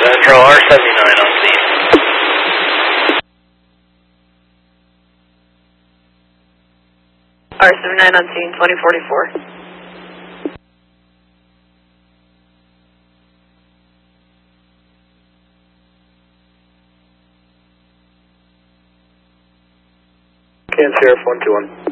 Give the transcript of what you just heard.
Central R79 on scene. R79 on scene, 2044. Can Sheriff 121.